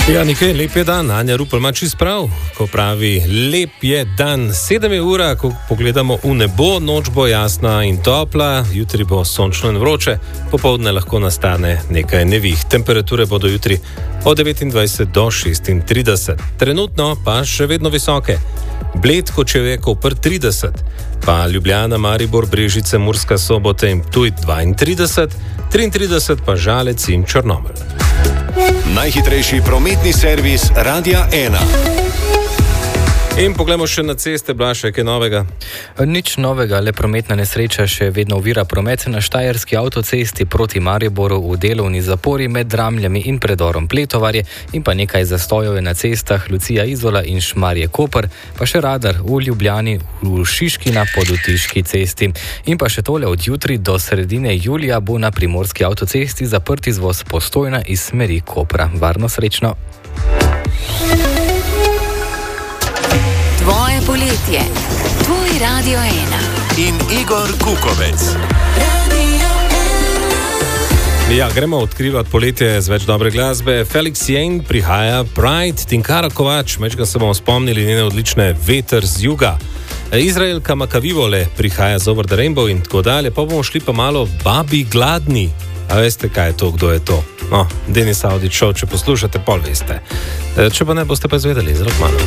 Ja, nekaj, lep je dan, Anja Rupel ima čist prav, ko pravi, lep je dan, 7 je ura, ko pogledamo v nebo, noč bo jasna in topla, jutri bo sončno in vroče, popoldne lahko nastane nekaj nevih. Temperature bodo jutri od 29 do 36, trenutno pa še vedno visoke. Bled, Kočevje, Koper 30, pa Ljubljana, Maribor, Brežice, Murska Sobota in Ptuj 32, 33 pa Žalec in Črnomelj. Najhitrejši prometni servis Radia 1. In poglejmo še na ceste, Blaž, kaj novega? Nič novega, le prometna nesreča še vedno ovira promet na Štajerski avtocesti proti Mariboru v delovni zapori med Dramljami in predorom Pletovarje in pa nekaj zastojev na cestah Lucija Izola in Šmarje Koper, pa še radar v Ljubljani v Šiški na Podutiški cesti. In pa še tole, od jutri do sredine julija bo na Primorski avtocesti zaprt izvoz Postojna iz smeri Kopra. Varno, srečno! Tvoje poletje, tvoj Radio 1 in Igor Kukovec. Ja, gremo odkrivati poletje z več dobre glasbe. Felix Jane prihaja, Pride, Tinkara Kovač, mečkaj se bomo spomnili njene odlične Veter z juga. Izraelka Makavivole prihaja z Over the Rainbow in tako dalje, pa bomo šli pa malo Babi gladni. A veste, kaj je to, kdo je to? No, Denis Audić Show, če poslušate, pol veste. Če pa ne, boste pa izvedeli zelo malo.